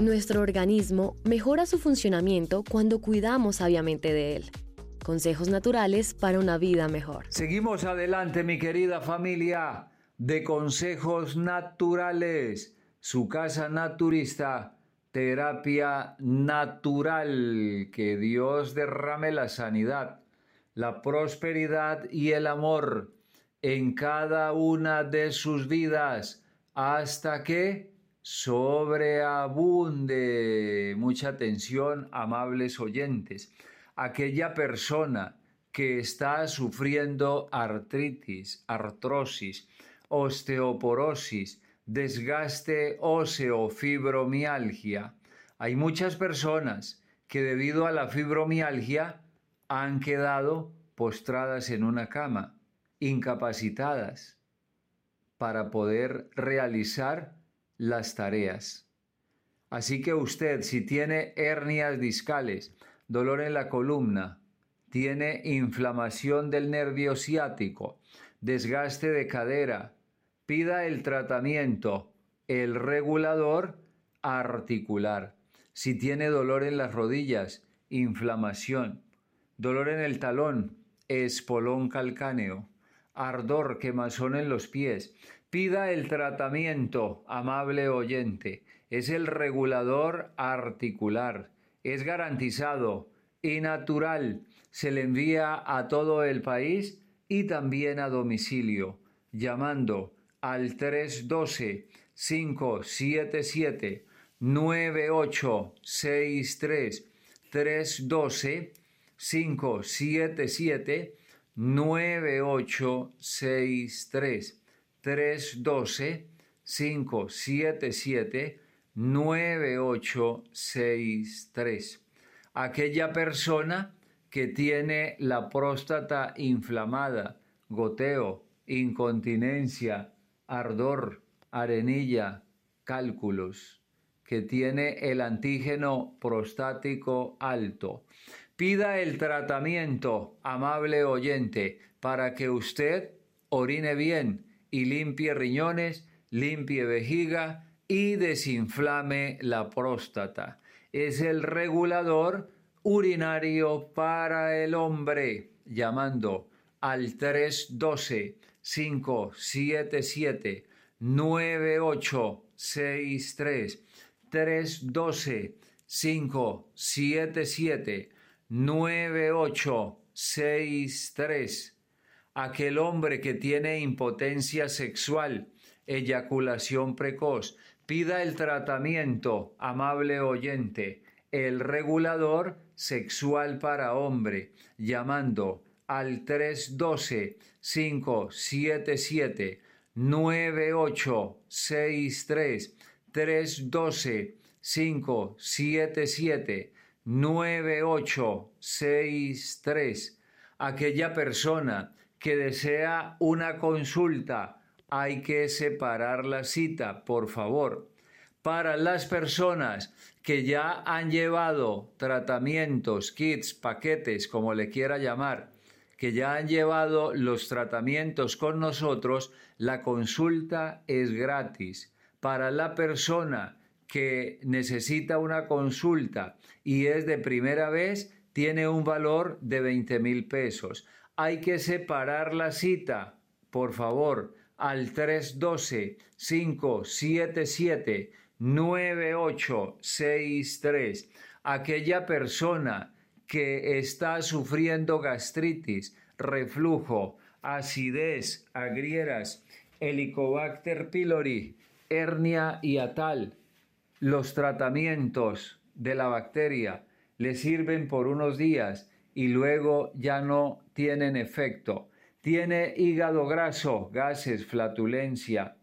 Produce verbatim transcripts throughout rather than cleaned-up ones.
Nuestro organismo mejora su funcionamiento cuando cuidamos sabiamente de él. Consejos naturales para una vida mejor. Seguimos adelante, mi querida familia de Consejos Naturales. Su casa naturista, terapia natural. Que Dios derrame la sanidad, la prosperidad y el amor en cada una de sus vidas hasta que sobreabunde. Mucha atención, amables oyentes. Aquella persona que está sufriendo artritis, artrosis, osteoporosis, desgaste óseo, fibromialgia. Hay muchas personas que debido a la fibromialgia han quedado postradas en una cama, incapacitadas para poder realizar las tareas. Así que usted, si tiene hernias discales, dolor en la columna, tiene inflamación del nervio ciático, desgaste de cadera, pida el tratamiento, el regulador articular. Si tiene dolor en las rodillas, inflamación, dolor en el talón, espolón calcáneo, ardor, quemazón en los pies, pida el tratamiento, amable oyente. Es el regulador articular. Es garantizado y natural. Se le envía a todo el país y también a domicilio, llamando al tres uno dos, cinco siete siete, nueve ocho seis tres, tres uno dos, cinco siete siete, nueve ocho seis tres, tres uno dos, cinco siete siete, nueve ocho seis tres. Aquella persona que tiene la próstata inflamada, goteo, incontinencia, ardor, arenilla, cálculos, que tiene el antígeno prostático alto. Pida el tratamiento, amable oyente, para que usted orine bien y limpie riñones, limpie vejiga y desinflame la próstata. Es el regulador urinario para el hombre, llamando al tres uno dos, cinco siete siete, nueve ocho seis tres, tres uno dos, cinco siete siete, nueve ocho seis tres. Aquel hombre que tiene impotencia sexual, eyaculación precoz, pida el tratamiento, amable oyente, el regulador sexual para hombre, llamando al tres uno dos, cinco siete siete, nueve ocho seis tres, tres uno dos, cinco siete siete, nueve ocho seis tres. Aquella persona que desea una consulta, hay que separar la cita, por favor. Para las personas que ya han llevado tratamientos, kits, paquetes, como le quiera llamar, que ya han llevado los tratamientos con nosotros, la consulta es gratis. Para la persona que necesita una consulta y es de primera vez, tiene un valor de veinte mil pesos. Hay que separar la cita, por favor, al tres uno dos, cinco siete siete, nueve ocho seis tres. Aquella persona que está sufriendo gastritis, reflujo, acidez, agrieras, Helicobacter pylori, hernia hiatal. Los tratamientos de la bacteria le sirven por unos días y luego ya no tienen efecto. Tiene hígado graso, gases, flatulencia,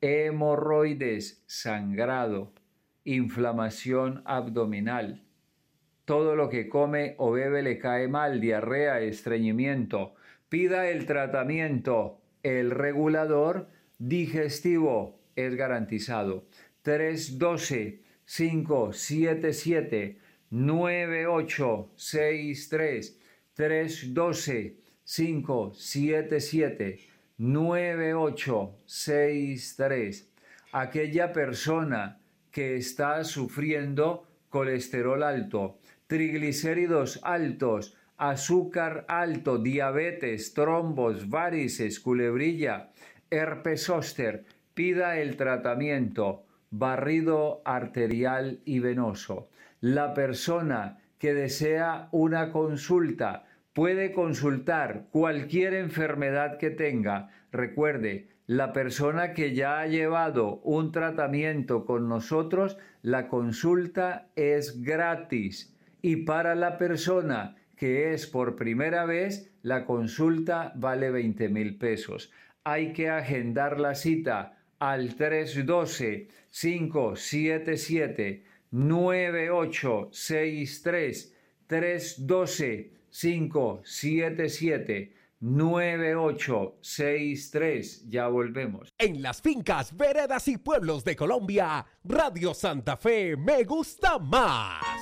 hemorroides, sangrado, inflamación abdominal. Todo lo que come o bebe le cae mal, diarrea, estreñimiento. Pida el tratamiento. El regulador digestivo es garantizado. tres uno dos, cinco siete siete, nueve ocho seis tres, tres uno dos, cinco siete siete, nueve ocho seis tres. Aquella persona que está sufriendo colesterol alto, triglicéridos altos, azúcar alto, diabetes, trombos, varices, culebrilla, herpes zóster, pida el tratamiento, barrido arterial y venoso. La persona que desea una consulta puede consultar cualquier enfermedad que tenga. Recuerde, la persona que ya ha llevado un tratamiento con nosotros, la consulta es gratis. Y para la persona que es por primera vez, la consulta vale veinte mil pesos. Hay que agendar la cita al tres uno dos, cinco siete siete, nueve ocho seis tres, tres uno dos, cinco siete siete, nueve ocho seis tres. Ya volvemos. En las fincas, veredas y pueblos de Colombia, Radio Santa Fe me gusta más.